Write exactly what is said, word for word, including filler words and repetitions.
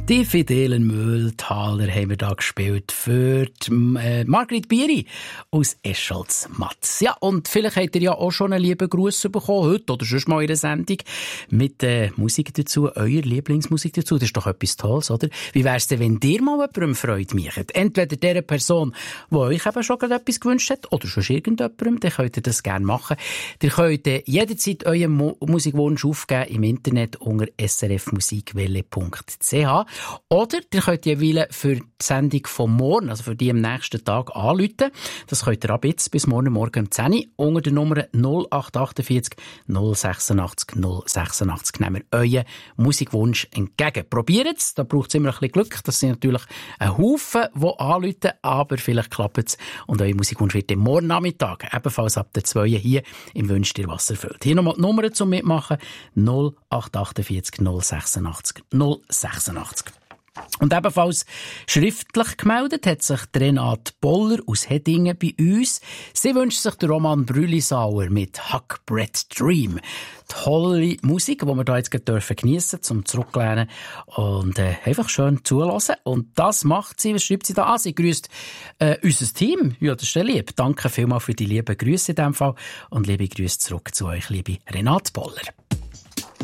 Die fidelen Mühltaler haben wir da gespielt für die, äh, Margrit Bieri aus Escholz-Matz. Ja, und vielleicht habt ihr ja auch schon einen lieben Gruß bekommen, heute oder sonst mal in der Sendung, mit äh, Musik dazu, euer Lieblingsmusik dazu. Das ist doch etwas Tolles, oder? Wie wär's denn, wenn ihr mal jemandem Freude macht? Entweder der Person, die euch eben schon etwas gewünscht hat, oder schon irgendjemandem, dann könnt ihr das gerne machen. Ihr könnt äh, jederzeit euren Mo- Musikwunsch aufgeben im Internet unter s r f musikwelle punkt c h. Oder ihr könnt jeweils für die Sendung von morgen, also für die am nächsten Tag, anrufen. Das könnt ihr ab jetzt bis morgen Morgen um zehn Uhr unter der Nummer null acht achtundvierzig null sechsundachtzig null sechsundachtzig. Nehmen wir euren Musikwunsch entgegen. Probiert es, da braucht es immer ein bisschen Glück. Das sind natürlich ein Haufen, die anrufen, aber vielleicht klappt es. Und euer Musikwunsch wird am morgen Nachmittag, ebenfalls ab der zwei hier, im Wünsch dir was erfüllt. Hier nochmal die Nummer zum Mitmachen: null acht achtundvierzig null sechsundachtzig null sechsundachtzig. Und ebenfalls schriftlich gemeldet hat sich Renate Boller aus Hedingen bei uns. Sie wünscht sich den Roman Brülisauer mit Hackbread Dream. Tolle Musik, die wir da jetzt geniessen dürfen, zum Zurücklehnen und äh, einfach schön zulassen. Und das macht sie, was schreibt sie da an? Sie grüßt äh, unser Team. Ja, das ist sehr lieb. Danke vielmals für die lieben Grüße in diesem Fall und liebe Grüße zurück zu euch, liebe Renate Boller.